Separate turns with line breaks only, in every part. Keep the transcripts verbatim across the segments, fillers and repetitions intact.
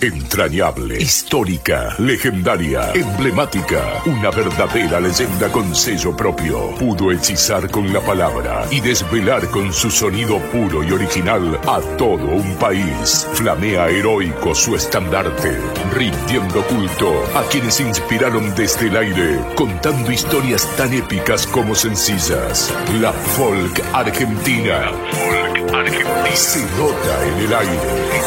Entrañable, histórica, legendaria, emblemática. Una verdadera leyenda con sello propio. Pudo hechizar con la palabra y desvelar con su sonido puro y original a todo un país. Flamea heroico su estandarte, rindiendo culto a quienes inspiraron desde el aire, contando historias tan épicas como sencillas. La folk argentina. La folk argentina. Se nota en el aire.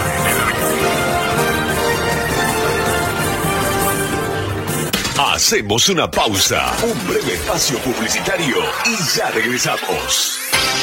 Hacemos una pausa, un breve espacio publicitario y ya regresamos.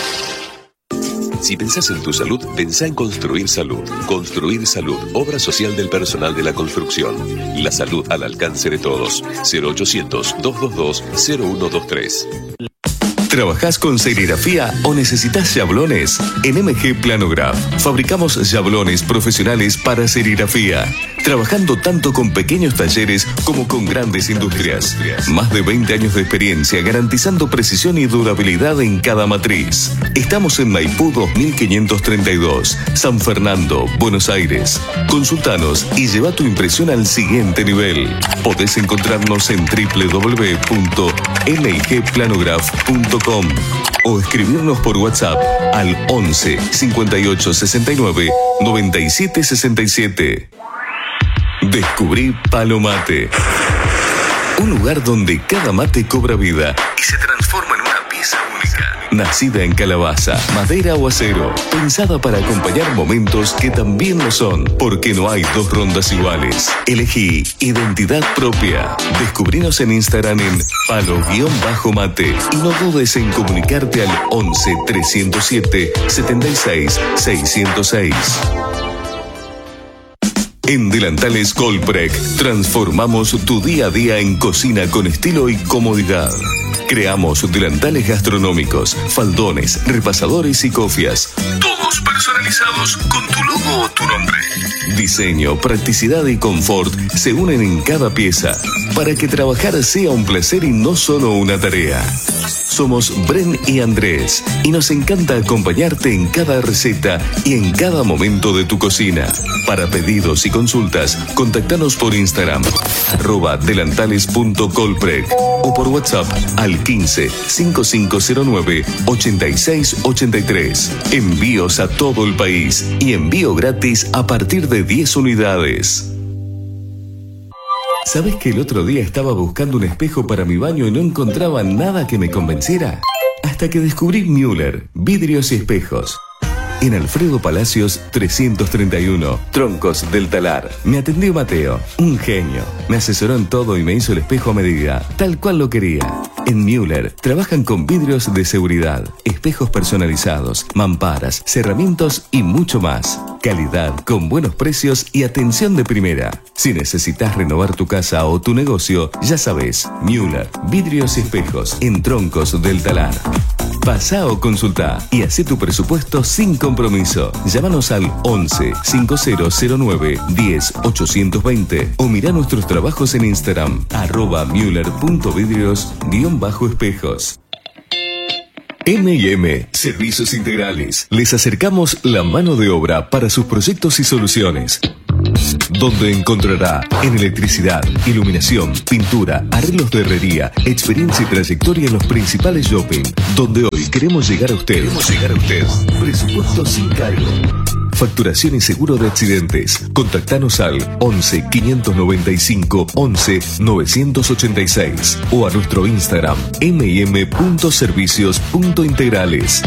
Si pensás en tu salud, pensá en Construir Salud. Construir Salud, obra social del personal de la construcción. La salud al alcance de todos. cero ochocientos, doscientos veintidós, cero uno veintitrés.
¿Trabajás con serigrafía o necesitas yablones? En M G Planograph fabricamos yablones profesionales para serigrafía, trabajando tanto con pequeños talleres como con grandes industrias. Más de veinte años de experiencia garantizando precisión y durabilidad en cada matriz. Estamos en Maipú dos mil quinientos treinta y dos, San Fernando, Buenos Aires. Consultanos y lleva tu impresión al siguiente nivel. Podés encontrarnos en doble u doble u doble u punto m g planograph punto com o escribirnos por WhatsApp al once, cincuenta y ocho, sesenta y nueve, noventa y siete sesenta y siete. Descubrí Palo Mate, un lugar donde cada mate cobra vida y se transforma en una pieza única. Nacida en calabaza, madera o acero, pensada para acompañar momentos que también lo son, porque no hay dos rondas iguales. Elegí identidad propia. Descubrinos en Instagram en palo-mate y no dudes en comunicarte al once, trescientos siete, setenta y seis, seiscientos seis. En Delantales Colprec transformamos tu día a día en cocina con estilo y comodidad. Creamos delantales gastronómicos, faldones, repasadores y cofias. Todos personalizados con tu logo o tu nombre. Diseño, practicidad y confort se unen en cada pieza para que trabajar sea un placer y no solo una tarea. Somos Bren y Andrés y nos encanta acompañarte en cada receta y en cada momento de tu cocina. Para pedidos y consultas, contactanos por Instagram, arroba delantales punto colprec o por WhatsApp al quince, cincuenta y cinco cero nueve, ochenta y seis ochenta y tres. Envíos a todo el país y envío gratis a partir de diez unidades. ¿Sabes que el otro día estaba buscando un espejo para mi baño y no encontraba nada que me convenciera? Hasta que descubrí Müller, vidrios y espejos. En Alfredo Palacios trescientos treinta y uno, Troncos del Talar. Me atendió Mateo, un genio. Me asesoró en todo y me hizo el espejo a medida, tal cual lo quería. En Müller trabajan con vidrios de seguridad, espejos personalizados, mamparas, cerramientos y mucho más. Calidad con buenos precios y atención de primera. Si necesitas renovar tu casa o tu negocio, ya sabes, Müller, vidrios y espejos en Troncos del Talar. Pasá o consultá y hacé tu presupuesto sin compromiso. Llámanos al once, cincuenta cero nueve, diez, ochocientos veinte o mirá nuestros trabajos en Instagram, arroba müller punto vidrios guión bajo espejos. M y M Servicios Integrales. Les acercamos la mano de obra para sus proyectos y soluciones, donde encontrará en electricidad, iluminación, pintura, arreglos de herrería, experiencia y trayectoria en los principales shopping, donde hoy queremos llegar a usted. Queremos llegar a usted. Presupuesto sin cargo. Facturación y seguro de accidentes. Contactanos al once, quinientos noventa y cinco, once, novecientos ochenta y seis o a nuestro Instagram m y m punto servicios punto integrales.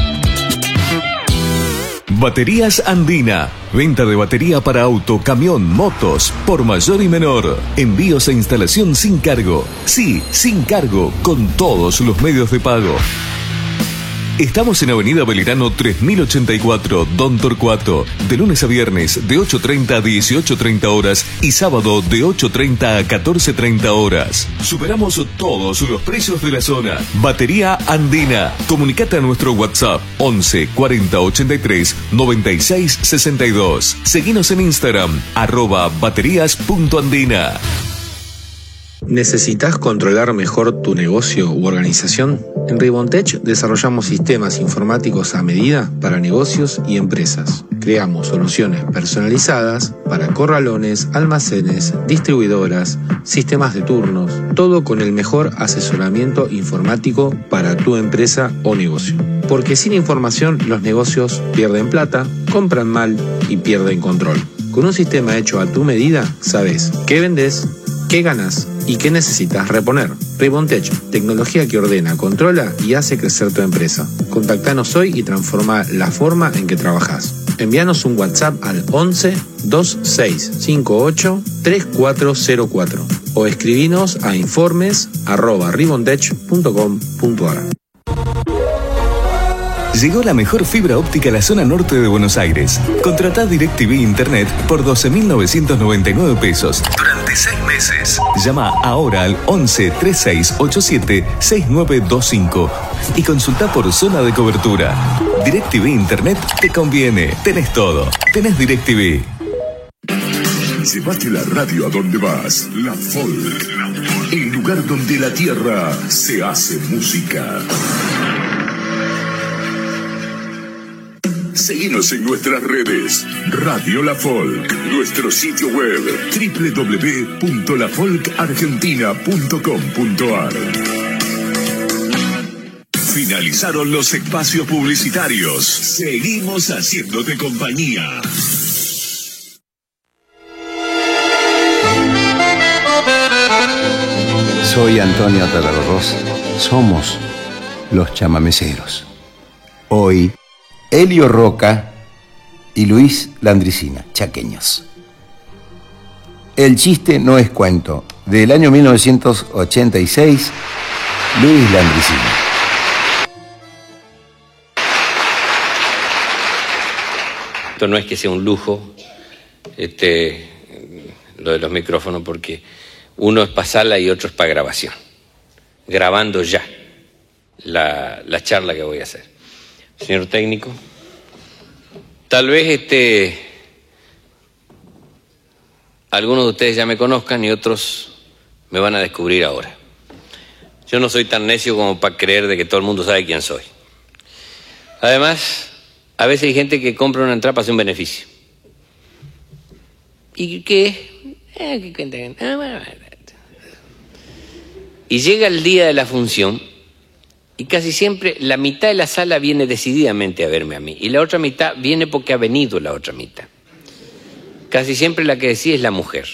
Baterías Andina. Venta de batería para auto, camión, motos, por mayor y menor. Envíos e instalación sin cargo. Sí, sin cargo, con todos los medios de pago. Estamos en Avenida Belgrano tres mil ochenta y cuatro, Don Torcuato, de lunes a viernes de ocho treinta a dieciocho treinta horas y sábado de ocho treinta a catorce treinta horas. Superamos todos los precios de la zona. Batería Andina. Comunicate a nuestro WhatsApp once, cuarenta, ochenta y tres, noventa y seis, sesenta y dos. Seguinos en Instagram, arroba baterías punto andina.
¿Necesitas controlar mejor tu negocio u organización? En Ribontech desarrollamos sistemas informáticos a medida para negocios y empresas. Creamos soluciones personalizadas para corralones, almacenes, distribuidoras, sistemas de turnos, todo con el mejor asesoramiento informático para tu empresa o negocio. Porque sin información los negocios pierden plata, compran mal y pierden control. Con un sistema hecho a tu medida, sabes qué vendes, qué ganas y qué necesitas reponer. Ribontech, tecnología que ordena, controla y hace crecer tu empresa. Contactanos hoy y transforma la forma en que trabajas. Envíanos un WhatsApp al once, veintiséis cincuenta y ocho, treinta y cuatro cero cuatro o escribinos a informes arroba ribontech punto com punto a r.
Llegó la mejor fibra óptica a la zona norte de Buenos Aires. Contratá DirecTV Internet por doce mil novecientos noventa y nueve pesos durante seis meses. Llama ahora al once, treinta y seis ochenta y siete, sesenta y nueve veinticinco y consultá por zona de cobertura. DirecTV Internet te conviene. Tenés todo. Tenés DirecTV.
Llévate la radio a donde vas. La Folk. El lugar donde la tierra se hace música. Seguinos en nuestras redes. Radio La Folk. Nuestro sitio web doble u doble u doble u punto la folk argentina punto com punto a r. Finalizaron los espacios publicitarios. Seguimos haciéndote compañía.
Soy Antonio Tatarroz. Somos los chamameceros. Hoy, Elio Roca y Luis Landricina, chaqueños. El chiste no es cuento. Del año mil novecientos ochenta y seis, Luis Landricina.
Esto no es que sea un lujo, este, lo de los micrófonos, porque uno es para sala y otro es para grabación. Grabando ya la, la charla que voy a hacer. Señor técnico, tal vez este, algunos de ustedes ya me conozcan y otros me van a descubrir ahora. Yo no soy tan necio como para creer de que todo el mundo sabe quién soy. Además, a veces hay gente que compra una entrada para hacer un beneficio. ¿Y qué? Eh, ¿qué cuentan? Y llega el día de la función y casi siempre la mitad de la sala viene decididamente a verme a mí y la otra mitad viene porque ha venido la otra mitad. Casi siempre la que decide es la mujer.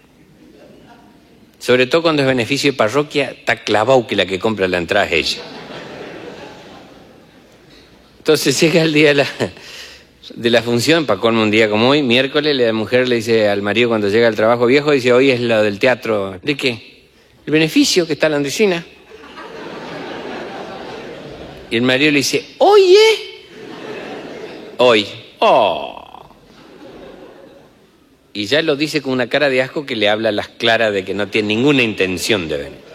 Sobre todo cuando es beneficio de parroquia, está clavado que la que compra la entrada es ella. Entonces llega el día de la, de la función, para colmo un día como hoy, miércoles, la mujer le dice al marido cuando llega al trabajo, viejo, dice, hoy es lo del teatro. ¿De qué? El beneficio que está en la Landricina. Y el marido le dice, oye, hoy, oh. Y ya lo dice con una cara de asco que le habla a las claras de que no tiene ninguna intención de venir.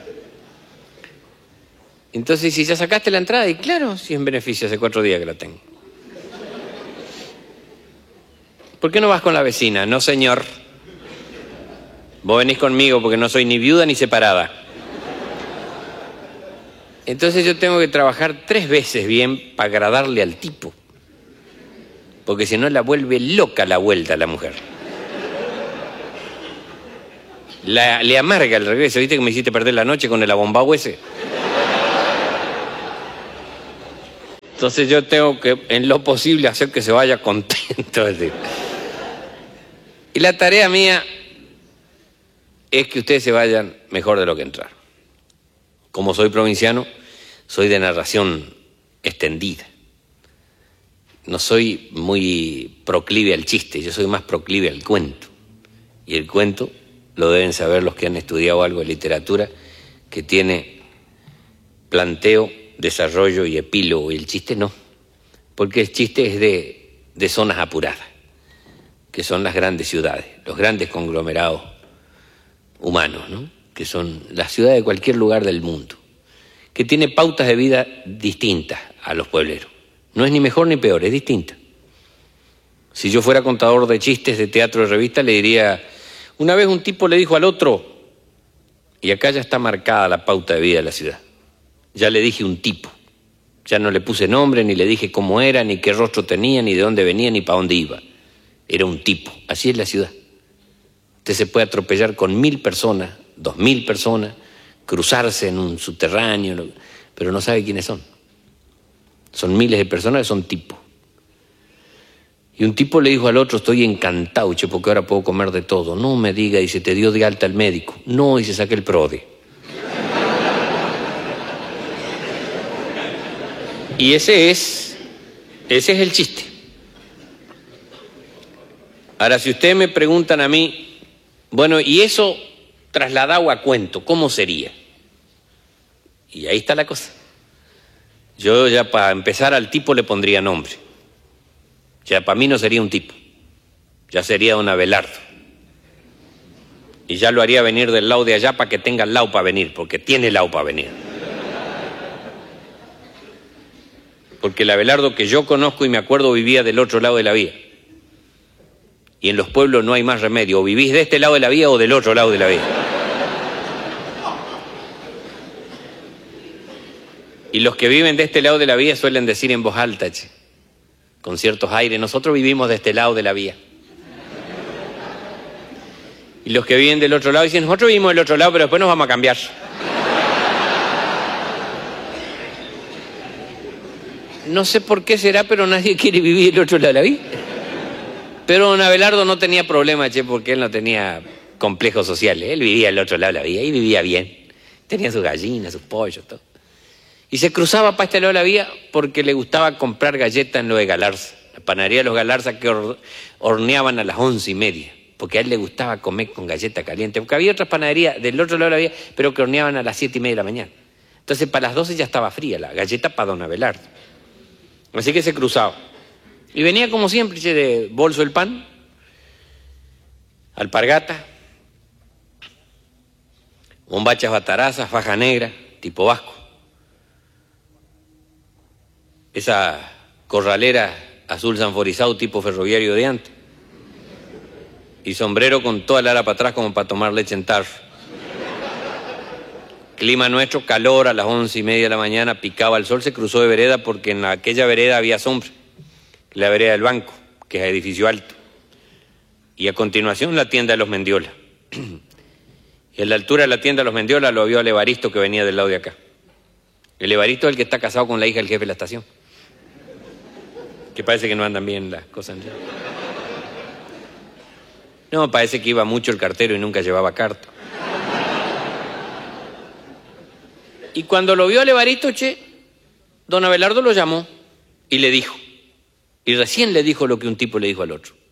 Entonces, si ya sacaste la entrada, y claro, si es en beneficio, hace cuatro días que la tengo. ¿Por qué no vas con la vecina? No, señor. Vos venís conmigo porque no soy ni viuda ni separada. Entonces yo tengo que trabajar tres veces bien para agradarle al tipo. Porque si no la vuelve loca la vuelta a la mujer. La, le amarga el regreso. ¿Viste que me hiciste perder la noche con el abombao ese? Entonces yo tengo que, en lo posible, hacer que se vaya contento. Y la tarea mía es que ustedes se vayan mejor de lo que entraron. Como soy provinciano, soy de narración extendida. No soy muy proclive al chiste, yo soy más proclive al cuento. Y el cuento lo deben saber los que han estudiado algo de literatura, que tiene planteo, desarrollo y epílogo, y el chiste no, porque el chiste es de, de zonas apuradas, que son las grandes ciudades, los grandes conglomerados humanos, ¿no? Que son las ciudades de cualquier lugar del mundo, que tiene pautas de vida distintas a los puebleros. No es ni mejor ni peor, es distinta. Si yo fuera contador de chistes de teatro de revista, le diría, una vez un tipo le dijo al otro, y acá ya está marcada la pauta de vida de la ciudad. ya le dije un tipo. Ya no le puse nombre, ni le dije cómo era, ni qué rostro tenía, ni de dónde venía, ni para dónde iba. Era un tipo. Así es la ciudad. Usted se puede atropellar con mil personas, dos mil personas, cruzarse en un subterráneo, pero no sabe quiénes son. Son miles de personas que son tipos. Y un tipo le dijo al otro, estoy encantado, che, porque ahora puedo comer de todo. No me diga, y se te dio de alta el médico. No, y se saca el PRODE. Y ese es, ese es el chiste. Ahora, si ustedes me preguntan a mí, bueno, y eso trasladado a cuento, ¿cómo sería? Y ahí está la cosa. Yo ya para empezar al tipo le pondría nombre. Ya para mí no sería un tipo, ya sería un Abelardo. Y ya lo haría venir del lado de allá para que tenga el lado para venir, porque tiene el lado para venir. Porque el Abelardo que yo conozco y me acuerdo vivía del otro lado de la vía. Y en los pueblos no hay más remedio, o vivís de este lado de la vía o del otro lado de la vía. Y los que viven de este lado de la vía suelen decir en voz alta, che, con ciertos aires, nosotros vivimos de este lado de la vía. Y los que viven del otro lado dicen, nosotros vivimos del otro lado, pero después nos vamos a cambiar. No sé por qué será, pero nadie quiere vivir del otro lado de la vía. Pero don Abelardo no tenía problema, che, porque él no tenía complejos sociales. Él vivía del otro lado de la vía y vivía bien. Tenía sus gallinas, sus pollos, todo. Y se cruzaba para este lado de la vía porque le gustaba comprar galletas en lo de Galarza. La panadería de los Galarza que horneaban a las once y media. Porque a él le gustaba comer con galleta caliente. Porque había otras panaderías del otro lado de la vía, pero que horneaban a las siete y media de la mañana. Entonces para las doce ya estaba fría la galleta para don Abelardo. Así que se cruzaba. Y venía como siempre, che, de bolso el pan, alpargata, bombachas batarazas, faja negra, tipo vasco. Esa corralera azul sanforizado tipo ferroviario de antes. Y sombrero con toda la ala para atrás como para tomar leche en tarro. Clima nuestro, calor, a las once y media de la mañana, picaba el sol, se cruzó de vereda porque en aquella vereda había sombra. La vereda del banco, que es edificio alto. Y a continuación la tienda de los Mendiola. Y a la altura de la tienda de los Mendiola lo vio al Evaristo que venía del lado de acá. El Evaristo es el que está casado con la hija del jefe de la estación. Que parece que no andan bien las cosas. No, parece que iba mucho el cartero y nunca llevaba carta. Y cuando lo vio al Evaristo, che, don Abelardo lo llamó y le dijo. Y recién le dijo lo que un tipo le dijo al otro.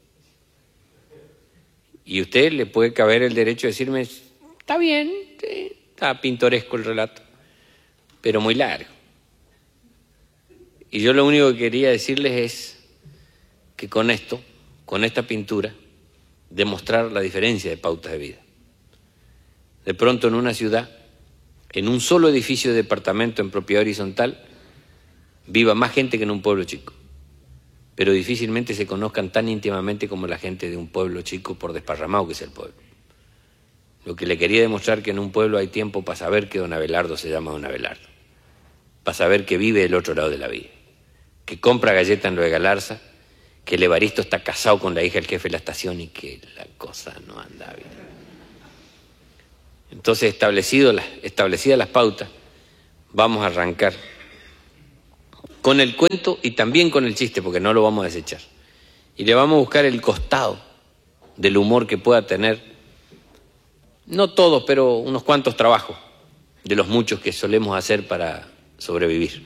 Y usted le puede caber el derecho de decirme, está bien, sí, está pintoresco el relato, pero muy largo. Y yo lo único que quería decirles es que con esto, con esta pintura, demostrar la diferencia de pautas de vida. De pronto en una ciudad, en un solo edificio de departamento en propiedad horizontal, viva más gente que en un pueblo chico. Pero difícilmente se conozcan tan íntimamente como la gente de un pueblo chico, por desparramado que es el pueblo. Lo que le quería demostrar que en un pueblo hay tiempo para saber que don Abelardo se llama don Abelardo, para saber que vive del otro lado de la vía, que compra galletas en lo de Galarza, que el Evaristo está casado con la hija del jefe de la estación y que la cosa no anda bien. Entonces, establecido las, establecidas las pautas, vamos a arrancar con el cuento y también con el chiste, porque no lo vamos a desechar. Y le vamos a buscar el costado del humor que pueda tener, no todos, pero unos cuantos trabajos de los muchos que solemos hacer para sobrevivir.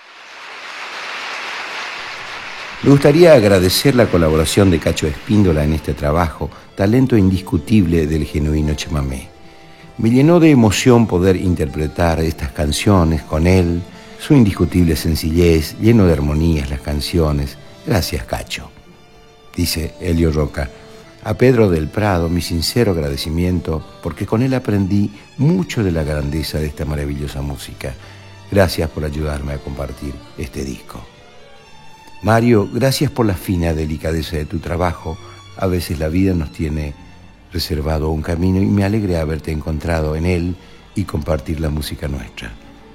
Me gustaría agradecer la colaboración de Cacho Espíndola en este trabajo, talento indiscutible del genuino chamamé. Me llenó de emoción poder interpretar estas canciones con él, su indiscutible sencillez, lleno de armonías las canciones. Gracias, Cacho. Dice Elio Roca, a Pedro del Prado mi sincero agradecimiento porque con él aprendí mucho de la grandeza de esta maravillosa música. Gracias por ayudarme a compartir este disco. Mario, gracias por la fina delicadeza de tu trabajo. A veces la vida nos tiene reservado un camino y me alegra haberte encontrado en él y compartir la música nuestra.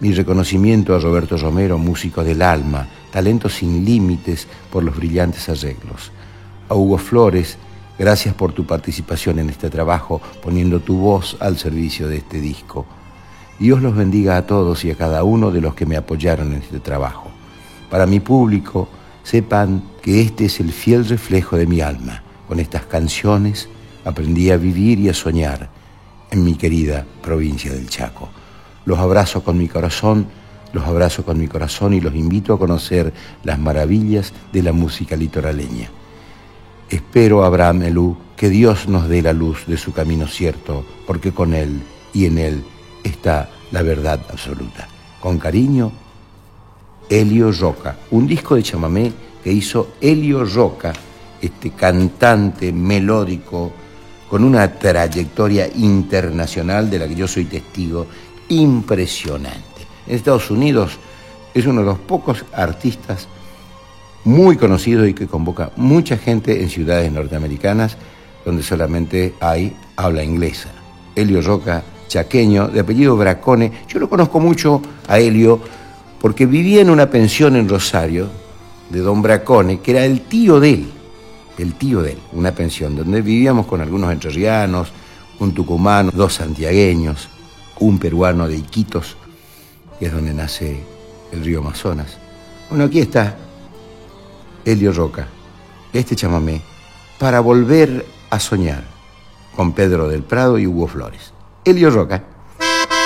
Mi reconocimiento a Roberto Romero, músico del alma, talento sin límites por los brillantes arreglos. A Hugo Flores, gracias por tu participación en este trabajo, poniendo tu voz al servicio de este disco. Dios los bendiga a todos y a cada uno de los que me apoyaron en este trabajo. Para mi público, sepan que este es el fiel reflejo de mi alma. Con estas canciones aprendí a vivir y a soñar en mi querida provincia del Chaco. Los abrazo con mi corazón, los abrazo con mi corazón y los invito a conocer las maravillas de la música litoraleña. Espero, Abraham Elú, que Dios nos dé la luz de su camino cierto, porque con Él y en Él está la verdad absoluta. Con cariño, Elio Roca, un disco de chamamé que hizo Elio Roca, este cantante melódico con una trayectoria internacional de la que yo soy testigo, impresionante. En Estados Unidos es uno de los pocos artistas muy conocido y que convoca mucha gente en ciudades norteamericanas donde solamente hay habla inglesa. Elio Roca, chaqueño, de apellido Bracone. Yo lo conozco mucho a Elio porque vivía en una pensión en Rosario de don Bracone, que era el tío de él, el tío de él, una pensión donde vivíamos con algunos entrerrianos, un tucumano, dos santiagueños, un peruano de Iquitos, que es donde nace el río Amazonas. Bueno, aquí está Elio Roca, este chamamé, para volver a soñar, con Pedro del Prado y Hugo Flores. Elio Roca.